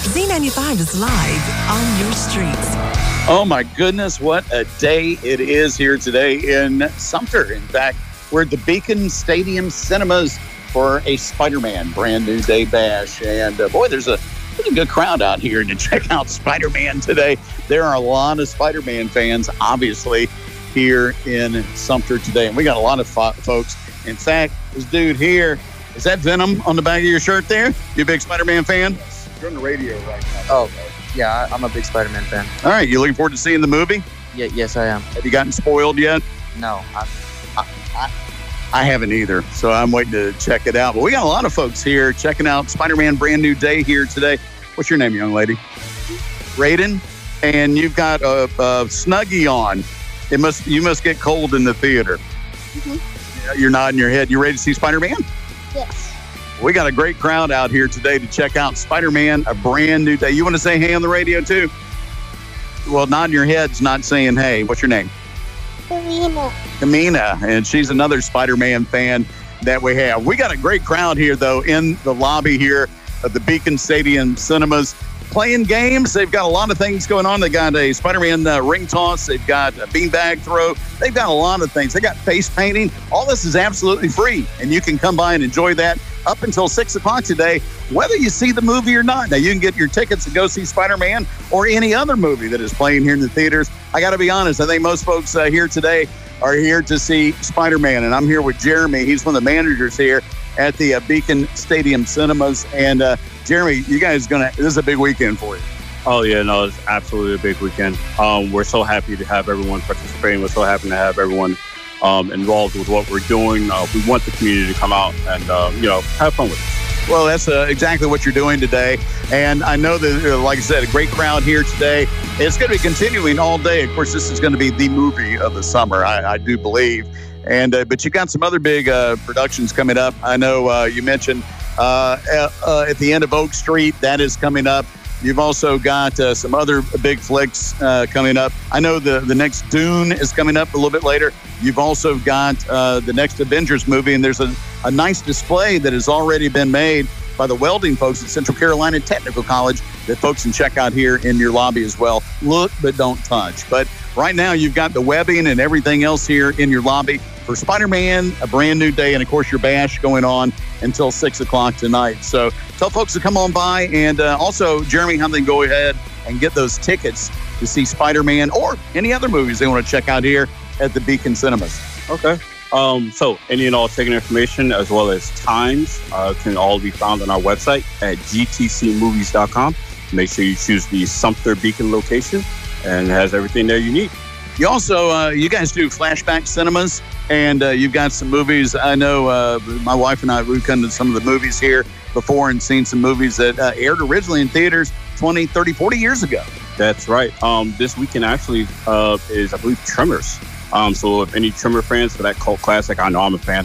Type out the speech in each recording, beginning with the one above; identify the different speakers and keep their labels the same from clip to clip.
Speaker 1: Z95 is live on your streets.
Speaker 2: Oh my goodness, what a day it is here today in Sumter. In fact, we're at the Beacon Stadium Cinemas for a Spider-Man brand new day bash. And boy, there's a pretty good crowd out here to check out Spider-Man today. There are a lot of Spider-Man fans, obviously, here in Sumter today. And we got a lot of folks. In fact, this dude here, is that Venom on the back of your shirt there? You a big Spider-Man fan? You're on the radio right now.
Speaker 3: Oh, yeah, I'm a big Spider-Man fan.
Speaker 2: All right, you looking forward to seeing the movie?
Speaker 3: Yeah, yes, I am.
Speaker 2: Have you gotten spoiled yet?
Speaker 3: No,
Speaker 2: I haven't either, so I'm waiting to check it out. But we got a lot of folks here checking out Spider-Man brand new day here today. What's your name, young lady? Raiden. And you've got a Snuggie on. You must get cold in the theater. Mm-hmm. You're nodding your head. You ready to see Spider-Man?
Speaker 4: Yes.
Speaker 2: We got a great crowd out here today to check out Spider-Man, a brand new day. You want to say hey on the radio too? Well, nodding your head's not saying hey. What's your name? Kamina, and she's another Spider-Man fan that we have. We got a great crowd here, though, in the lobby here at the Beacon Stadium Cinemas, playing games. They've got a lot of things going on. They got a Spider-Man ring toss. They've got a beanbag throw. They've got a lot of things. They got face painting. All this is absolutely free, and you can come by and enjoy that up until 6 o'clock today, whether you see the movie or not. Now, you can get your tickets to go see Spider-Man or any other movie that is playing here in the theaters. I got to be honest, I think most folks here today are here to see Spider-Man, and I'm here with Jeremy. He's one of the managers here at the Beacon Stadium Cinemas. And Jeremy, you guys this is a big weekend for you.
Speaker 5: Oh, yeah, no, it's absolutely a big weekend. We're so happy to have everyone participating. We're so happy to have everyone involved with what we're doing. We want the community to come out and, have fun with us.
Speaker 2: Well, that's exactly what you're doing today. And I know that, like I said, a great crowd here today. It's going to be continuing all day. Of course, this is going to be the movie of the summer, I do believe. And but you got some other big productions coming up. I know you mentioned at the end of Oak Street, that is coming up. You've also got some other big flicks coming up. I know the next Dune is coming up a little bit later. You've also got the next Avengers movie, and there's a nice display that has already been made by the welding folks at Central Carolina Technical College that folks can check out here in your lobby as well. Look, but don't touch. But right now, you've got the webbing and everything else here in your lobby for Spider-Man, a brand new day, and, of course, your bash going on until 6 o'clock tonight. So tell folks to come on by. And also, Jeremy, how they can go ahead and get those tickets to see Spider-Man or any other movies they want to check out here at the Beacon Cinemas.
Speaker 5: Okay. So any and all ticket information as well as times can all be found on our website at gtcmovies.com. Make sure you choose the Sumter Beacon location, and it has everything there you need.
Speaker 2: You also, you guys do flashback cinemas, and you've got some movies. I know my wife and I, we've come to some of the movies here before and seen some movies that aired originally in theaters 20, 30, 40 years ago.
Speaker 5: That's right. This weekend actually is, I believe, Tremors. So if any Tremor fans for that cult classic, I know I'm a fan.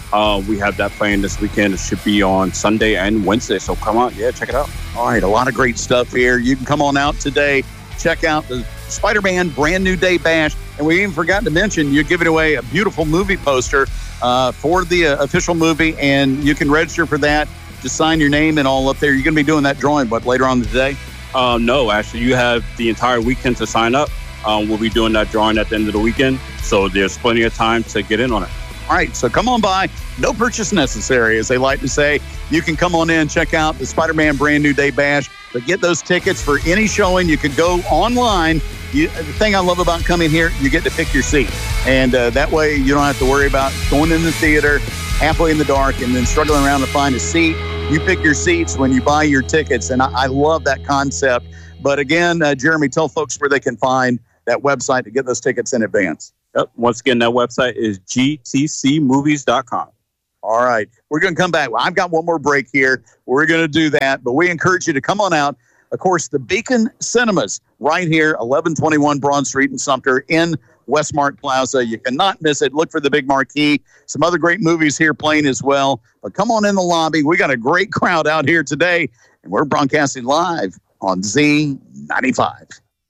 Speaker 5: We have that playing this weekend. It should be on Sunday and Wednesday. So come on. Yeah, check it out.
Speaker 2: All right. A lot of great stuff here. You can come on out today. Check out the Spider-Man brand new day bash. And we even forgot to mention you're giving away a beautiful movie poster for the official movie. And you can register for that. Just sign your name and all up there. You're going to be doing that drawing, later on today?
Speaker 5: No, actually, you have the entire weekend to sign up. We'll be doing that drawing at the end of the weekend. So there's plenty of time to get in on it.
Speaker 2: All right, so come on by. No purchase necessary, as they like to say. You can come on in, check out the Spider-Man brand new day bash, but get those tickets for any showing. You can go online. The thing I love about coming here, you get to pick your seat. And that way you don't have to worry about going in the theater halfway in the dark and then struggling around to find a seat. You pick your seats when you buy your tickets, and I love that concept. But again, Jeremy, tell folks where they can find that website to get those tickets in advance.
Speaker 5: Yep. Once again, that website is gtcmovies.com.
Speaker 2: All right. We're going to come back. Well, I've got one more break here. We're going to do that, but we encourage you to come on out. Of course, the Beacon Cinemas right here, 1121 Broad Street in Sumter in Westmark Plaza. You cannot miss it. Look for the big marquee. Some other great movies here playing as well. But come on in the lobby. We got a great crowd out here today, and we're broadcasting live on Z95.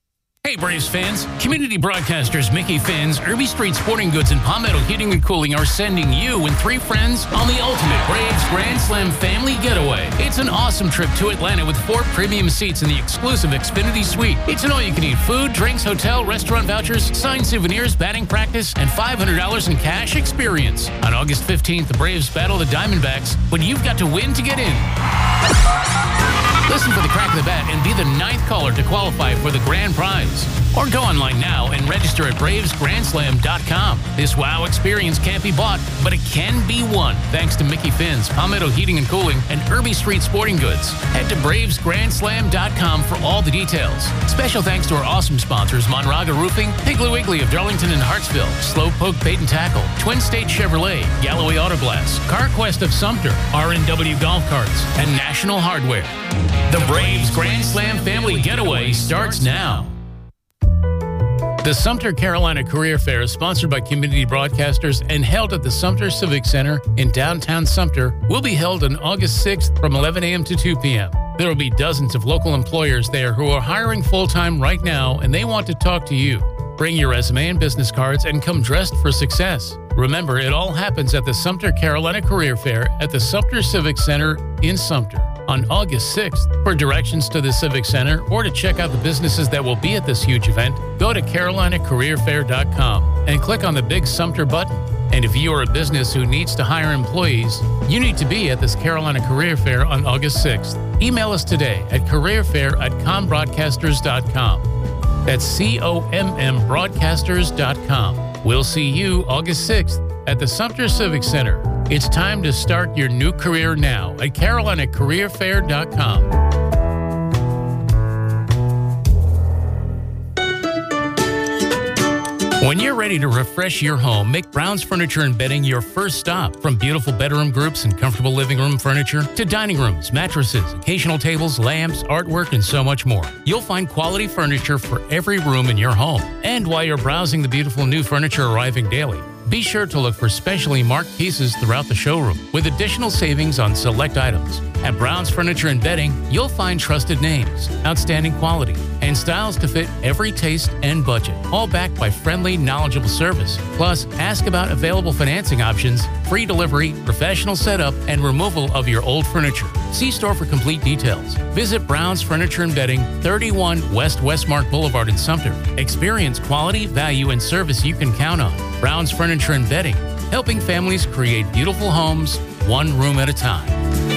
Speaker 4: Hey Braves fans, community broadcasters Mickey Finn's, Irby Street Sporting Goods, and Palmetto Heating and Cooling are sending you and 3 friends on the ultimate Braves Grand Slam family getaway. It's an awesome trip to Atlanta with 4 premium seats in the exclusive Xfinity Suite. It's an all-you-can-eat food, drinks, hotel, restaurant vouchers, signed souvenirs, batting practice, and $500 in cash experience. On August 15th, the Braves battle the Diamondbacks, but you've got to win to get in. Listen for the crack of the bat and be the 9th caller to qualify for the grand prize. Or go online now and register at BravesGrandSlam.com. This wow experience can't be bought, but it can be won thanks to Mickey Finn's, Palmetto Heating and Cooling, and Irby Street Sporting Goods. Head to BravesGrandSlam.com for all the details. Special thanks to our awesome sponsors, Monraga Roofing, Piggly Wiggly of Darlington and Hartsville, Slowpoke Bait and Tackle, Twin State Chevrolet, Galloway Auto Glass, CarQuest of Sumter, RNW Golf Carts, and National Hardware. The Braves Grand Slam family getaway starts now. The Sumter Carolina Career Fair is sponsored by community broadcasters and held at the Sumter Civic Center in downtown Sumter. Will be held on August 6th from 11 a.m. to 2 p.m. There will be dozens of local employers there who are hiring full-time right now, and they want to talk to you. Bring your resume and business cards and come dressed for success. Remember, it all happens at the Sumter Carolina Career Fair at the Sumter Civic Center in Sumter on August 6th. For directions to the Civic Center or to check out the businesses that will be at this huge event, go to CarolinaCareerFair.com and click on the big Sumter button. And if you are a business who needs to hire employees, you need to be at this Carolina Career Fair on August 6th. Email us today at careerfair@combroadcasters.com. That's COMMBroadcasters.com. We'll see you August 6th at the Sumter Civic Center. It's time to start your new career now at CarolinaCareerFair.com. When you're ready to refresh your home, make Brown's Furniture and Bedding your first stop. From beautiful bedroom groups and comfortable living room furniture to dining rooms, mattresses, occasional tables, lamps, artwork, and so much more. You'll find quality furniture for every room in your home. And while you're browsing the beautiful new furniture arriving daily, be sure to look for specially marked pieces throughout the showroom with additional savings on select items. At Brown's Furniture and Bedding, you'll find trusted names, outstanding quality, and styles to fit every taste and budget, all backed by friendly, knowledgeable service. Plus, ask about available financing options, free delivery, professional setup, and removal of your old furniture. See store for complete details. Visit Brown's Furniture and Bedding, 31 West Westmark Boulevard in Sumter. Experience quality, value, and service you can count on. Brown's Furniture and Bedding, helping families create beautiful homes, one room at a time.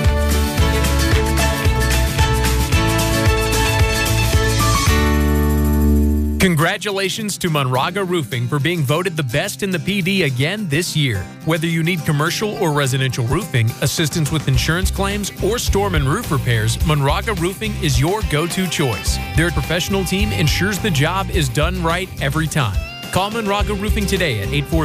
Speaker 6: Congratulations to Monraga Roofing for being voted the best in the PD again this year. Whether you need commercial or residential roofing, assistance with insurance claims, or storm and roof repairs, Monraga Roofing is your go-to choice. Their professional team ensures the job is done right every time. Call Monraga Roofing today at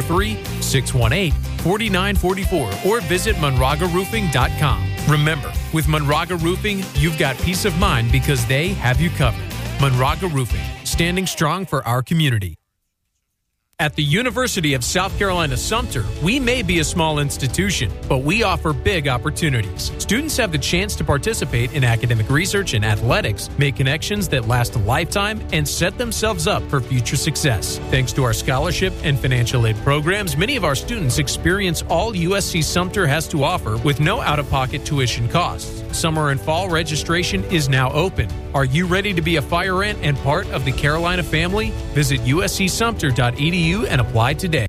Speaker 6: 843-618-4944 or visit monragaroofing.com. Remember, with Monraga Roofing, you've got peace of mind because they have you covered. Monraga Roofing, standing strong for our community. At the University of South Carolina Sumter, we may be a small institution, but we offer big opportunities. Students have the chance to participate in academic research and athletics, make connections that last a lifetime, and set themselves up for future success. Thanks to our scholarship and financial aid programs, many of our students experience all USC Sumter has to offer with no out-of-pocket tuition costs. Summer and fall registration is now open. Are you ready to be a fire ant and part of the Carolina family? Visit uscsumter.edu and apply today.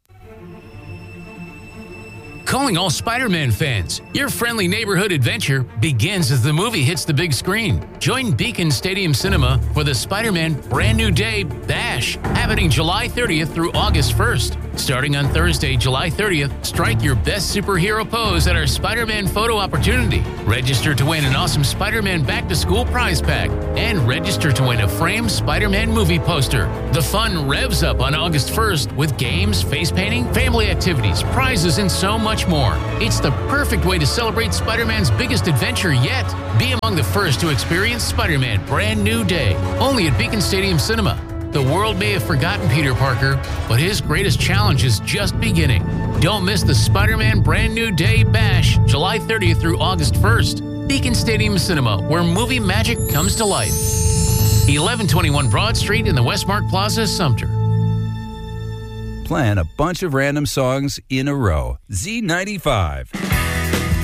Speaker 4: Calling all Spider-Man fans. Your friendly neighborhood adventure begins as the movie hits the big screen. Join Beacon Stadium Cinema for the Spider-Man Brand New Day Bash, happening July 30th through August 1st. Starting on Thursday, July 30th, strike your best superhero pose at our Spider-Man photo opportunity. Register to win an awesome Spider-Man back-to-school prize pack and register to win a framed Spider-Man movie poster. The fun revs up on August 1st with games, face painting, family activities, prizes, and so much more. It's the perfect way to celebrate Spider-Man's biggest adventure yet. Be among the first to experience Spider-Man Brand New Day, only at Beacon Stadium Cinema. The world may have forgotten Peter Parker, but his greatest challenge is just beginning. Don't miss the Spider-Man Brand New Day Bash, July 30th through August 1st. Beacon Stadium Cinema, where movie magic comes to life. 1121 Broad Street in the Westmark Plaza, Sumter.
Speaker 7: Playing a bunch of random songs in a row. Z95.